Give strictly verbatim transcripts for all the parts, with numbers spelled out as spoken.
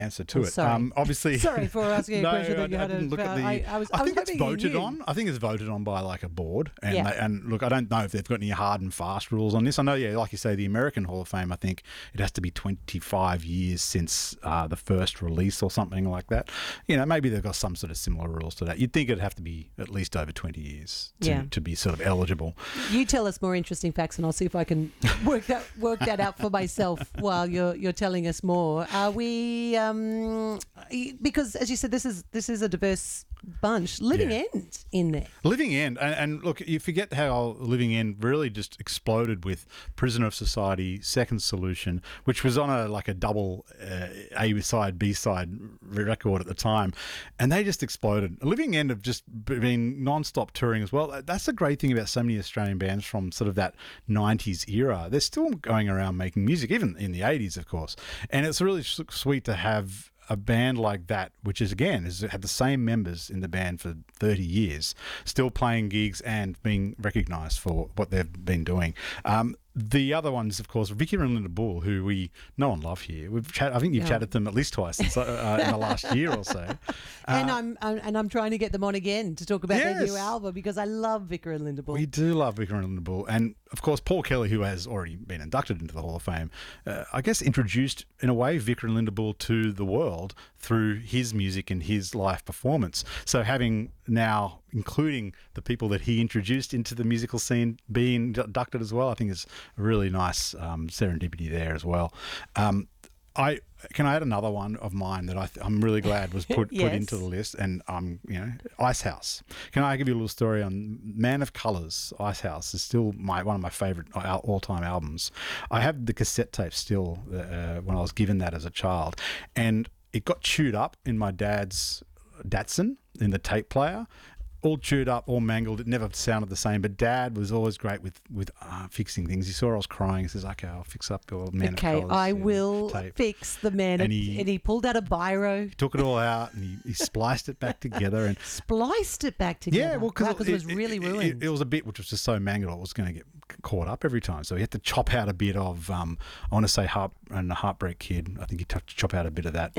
answer to Oh, it. sorry. Um, obviously, Sorry for asking a no, question that I, you I had. didn't A, look at the. I, I, was, I I think was it's hoping you voted knew. on. I think it's voted on by like a board, and Yeah. they, and look, I don't know if they've got any hard and fast rules on this. I know, yeah, like you say, the American Hall of Fame. I think it has to be twenty-five years since uh, the first release or something like that. You know, maybe they've got some sort of similar rules to that. You'd think it'd have to be at least over twenty years to, Yeah. to be sort of eligible. You tell us more interesting facts, and I'll see if I can work that work that out for myself while you're you're telling us more. Are we? Um, because as you said, this is this is a diverse bunch. Living Yeah. End in there. Living End, and, and look, you forget how Living End really just exploded with Prisoner of Society, Second Solution, which was on a like a double uh, A side, B side record at the time, and they just exploded. Living End have just been non-stop touring as well. That's the great thing about so many Australian bands from sort of that nineties era. They're still going around making music, even in the eighties, of course, and it's really sweet to have a band like that, which is again has had the same members in the band for thirty years, still playing gigs and being recognised for what they've been doing. Um, the other ones, of course, Vicky and Linda Bull, who we know and love here. We've chat, I think you've Yeah. chatted them at least twice since, uh, in the last year or so. and Uh, I'm, I'm and I'm trying to get them on again to talk about their Yes. new album because I love Vicar and Linda Bull. We do love Vicar and Linda Bull. And, of course, Paul Kelly, who has already been inducted into the Hall of Fame, uh, I guess introduced, in a way, Vicar and Linda Bull to the world through his music and his live performance. So having now, including the people that he introduced into the musical scene, being inducted as well, I think is a really nice um, serendipity there as well. Um, I can I add another one of mine that I th- I'm really glad was put Yes. put into the list, and um you know Icehouse. Can I give you a little story on Man of Colours? Icehouse is still my one of my favourite all time albums. I have the cassette tape still uh, when I was given that as a child, and it got chewed up in my dad's Datsun in the tape player. All chewed up, all mangled. It never sounded the same. But Dad was always great with with uh, fixing things. He saw I was crying. He says, "Okay, I'll fix up your Man okay, of Colours." I uh, will tape. fix the man. And And he- he, and he pulled out a biro, He took it all out and he, he spliced it back together. And spliced it back together. yeah, well, because it, was really it, ruined. It, it was a bit which was just so mangled, it was going to get caught up every time. So he had to chop out a bit of, um, I want to say, Heart and the Heartbreak Kid. I think he had to chop out a bit of that.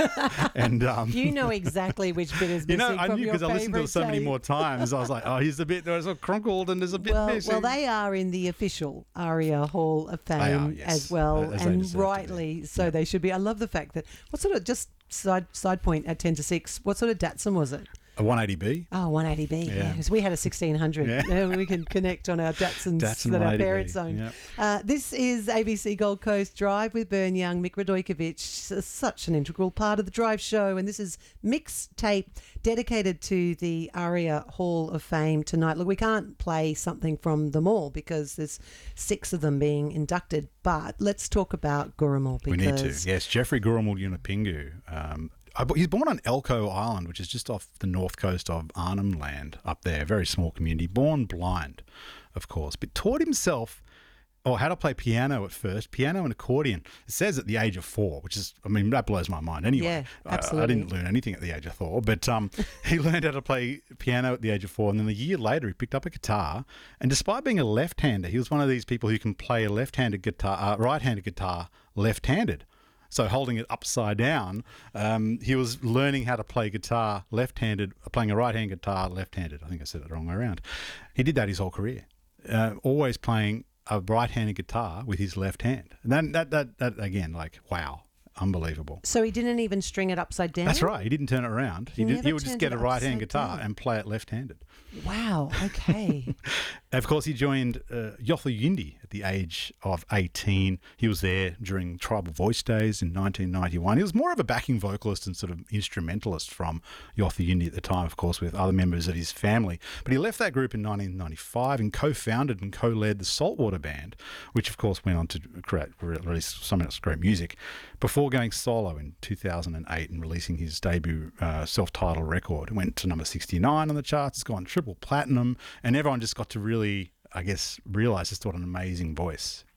and um, you know exactly which bit is you missing know, I from knew your because I listened to it favourite so many tape. more times. I was like, oh, here's a bit, there's a crunkled and there's a bit Well, missing. well, they are in the official ARIA Hall of Fame They are, yes. as well, As they and deserve to be. rightly so they should be. I love the fact that, what sort of, just side side point at ten to six, what sort of Datsun was it? A one eighty B. Oh, one eighty B, Yeah. yeah, because we had a sixteen hundred. Yeah. Yeah, we can connect on our Datsuns Datsun that our one eighty B, parents own. yep. Uh, this is A B C Gold Coast Drive with Bern Young, Mick Radojkovic, s- such an integral part of the Drive show, and this is mixtape dedicated to the ARIA Hall of Fame tonight. Look, we can't play something from them all because there's six of them being inducted, but let's talk about Gurrumul because We need to. Yes, Jeffrey Gurrumul Yunupingu. Um, I- he's born on Elcho Island, which is just off the north coast of Arnhem Land up there, a very small community. Born blind, of course, but taught himself or how to play piano at first, piano and accordion. It says at the age of four, which is, I mean, that blows my mind anyway. Yeah, I- I, absolutely. didn't learn anything at the age of four, but um, he learned how to play piano at the age of four. And then a year later, he picked up a guitar. And despite being a left-hander, he was one of these people who can play a left-handed guitar, uh, right-handed guitar left-handed. So holding it upside down, um, he was learning how to play guitar left-handed, playing a right-hand guitar left-handed. I think I said it the wrong way around. He did that his whole career, uh, always playing a right-handed guitar with his left hand. And that, that, that, that again, like, wow, unbelievable. So he didn't even string it upside down? That's right. He didn't turn it around. He, He did, never he would just turned get it a right-hand upside guitar down. and play it left-handed. Wow, okay. Of course, he joined uh, Yothu Yindi at the age of eighteen. He was there during Tribal Voice Days in nineteen ninety-one. He was more of a backing vocalist and sort of instrumentalist from Yothu Yindi at the time, of course, with other members of his family. But he left that group in nineteen ninety-five and co-founded and co-led the Saltwater Band, which, of course, went on to create, release some great music, before going solo in two thousand eight and releasing his debut uh, self-titled record. It went to number sixty-nine on the charts. It's gone triple platinum, and everyone just got to really, I guess, realise just what an amazing voice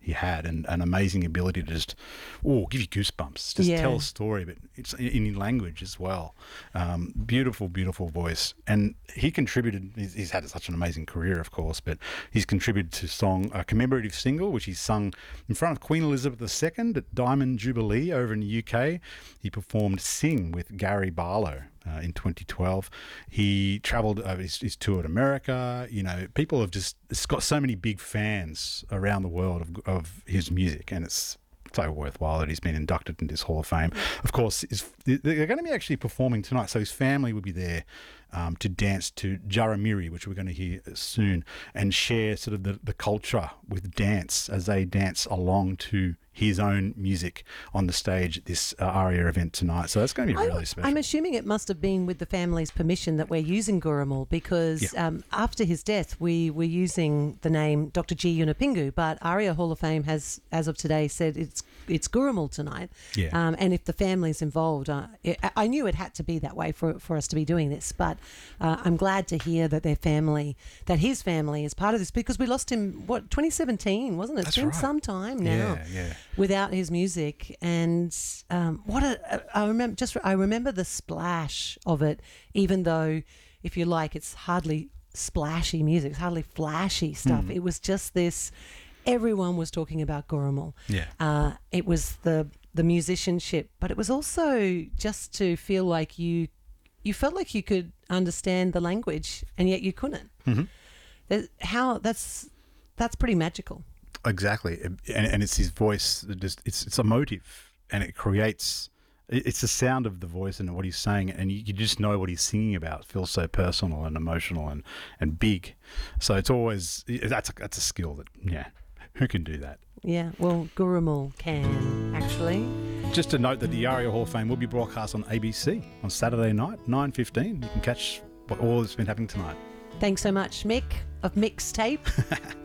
he had, and an amazing ability to just, oh, give you goosebumps, just Yeah. tell a story, but it's in in language as well. Um, beautiful, beautiful voice. And he contributed, he's, he's had such an amazing career, of course, but he's contributed to song, a commemorative single, which he sung in front of Queen Elizabeth the Second at Diamond Jubilee over in the U K. He performed Sing with Gary Barlow. Uh, in twenty twelve, he travelled over his, his toured America. You know, people have just it's got so many big fans around the world of, of his music, and it's so worthwhile that he's been inducted into this Hall of Fame. Of course, his, they're going to be actually performing tonight, so his family will be there um, to dance to Jaramiri, which we're going to hear soon, and share sort of the, the culture with dance as they dance along to his own music on the stage at this uh, ARIA event tonight. So that's going to be really I'm, special. I'm assuming it must have been with the family's permission that we're using Gurrumul, because Yeah. um, after his death, we were using the name Doctor G. Yunupingu, but ARIA Hall of Fame has, as of today, said it's it's Gurrumul tonight. Yeah. Um, and if the family's involved, uh, it, I knew it had to be that way for, for us to be doing this, but uh, I'm glad to hear that their family, that his family is part of this, because we lost him, what, twenty seventeen, wasn't it? That's It's been right. some time now. Yeah, yeah. Without his music, and um, what a I remember just I remember the splash of it, even though, if you like, it's hardly splashy music, it's hardly flashy stuff. Mm. It was just this. Everyone was talking about Gurrumul. Yeah. Uh, it was the the musicianship, but it was also just to feel like you you felt like you could understand the language, and yet you couldn't. Mm-hmm. There's- How that's that's pretty magical. Exactly, and, and it's his voice that just it's it's emotive, and it creates it- it's the sound of the voice and what he's saying, and you, you just know what he's singing about. It feels so personal and emotional and, and big. So it's always that's a, that's a skill that yeah, who can do that? Yeah, well, Gurrumul can actually. Just to note that the ARIA Hall of Fame will be broadcast on A B C on Saturday night, nine fifteen. You can catch what all that's been happening tonight. Thanks so much, Mick of Mixtape.